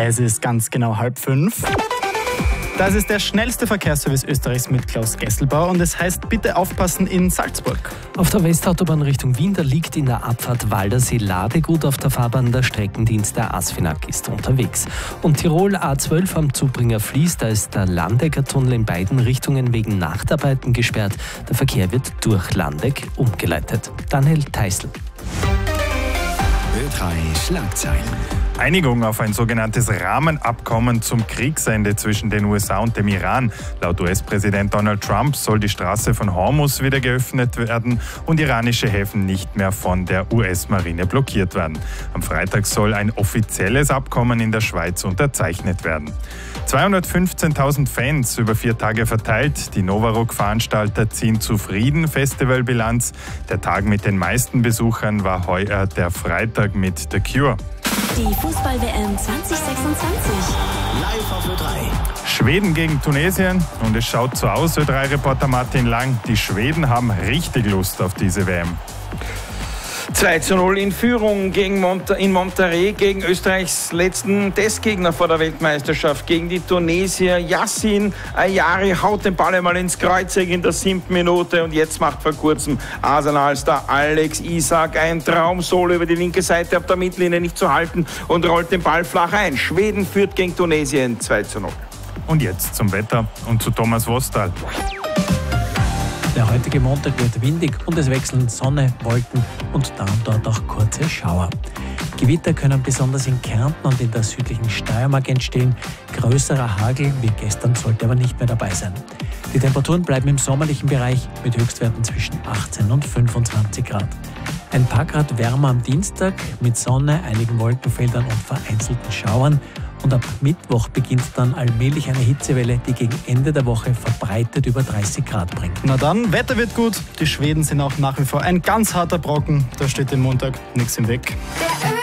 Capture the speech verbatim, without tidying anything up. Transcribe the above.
Es ist ganz genau halb fünf. Das ist der schnellste Verkehrsservice Österreichs mit Klaus Gesselbauer und es heißt, bitte aufpassen in Salzburg. Auf der Westautobahn Richtung Wien, da liegt in der Abfahrt Waldersee Ladegut auf der Fahrbahn. Der Streckendienst der ASFINAG ist unterwegs. Und Tirol A zwölf am Zubringer Fließ, da ist der Landecker-Tunnel in beiden Richtungen wegen Nachtarbeiten gesperrt. Der Verkehr wird durch Landeck umgeleitet. Daniel Teisl. Ö drei Schlagzeilen. Einigung auf ein sogenanntes Rahmenabkommen zum Kriegsende zwischen den U S A und dem Iran. Laut U S-Präsident Donald Trump soll die Straße von Hormuz wieder geöffnet werden und iranische Häfen nicht mehr von der U S-Marine blockiert werden. Am Freitag soll ein offizielles Abkommen in der Schweiz unterzeichnet werden. zweihundertfünfzehntausend Fans über vier Tage verteilt. Die Novarock-Veranstalter ziehen zufrieden Festivalbilanz. Der Tag mit den meisten Besuchern war heuer der Freitag mit The Cure. Die Fußball-W M zwanzig sechsundzwanzig. Live auf Ö drei. Schweden gegen Tunesien und es schaut so aus, Ö drei Reporter Martin Lang. Die Schweden haben richtig Lust auf diese W M. zwei zu null in Führung gegen Monte- in Monterrey gegen Österreichs letzten Testgegner vor der Weltmeisterschaft, gegen die Tunesier. Yassin Ayari haut den Ball einmal ins Kreuzeck in der siebten Minute und jetzt macht vor kurzem Arsenal-Star Alex Isak ein Traum-Solo über die linke Seite auf der Mittellinie nicht zu halten und rollt den Ball flach ein. Schweden führt gegen Tunesien zwei zu null. Und jetzt zum Wetter und zu Thomas Wostal. Der heutige Montag wird windig und es wechseln Sonne, Wolken und da und dort auch kurze Schauer. Gewitter können besonders in Kärnten und in der südlichen Steiermark entstehen. Größerer Hagel wie gestern sollte aber nicht mehr dabei sein. Die Temperaturen bleiben im sommerlichen Bereich mit Höchstwerten zwischen achtzehn und fünfundzwanzig Grad. Ein paar Grad wärmer am Dienstag mit Sonne, einigen Wolkenfeldern und vereinzelten Schauern. Und ab Mittwoch beginnt dann allmählich eine Hitzewelle, die gegen Ende der Woche verbreitet über dreißig Grad bringt. Na dann, Wetter wird gut. Die Schweden sind auch nach wie vor ein ganz harter Brocken. Da steht dem Montag nichts im Weg. Der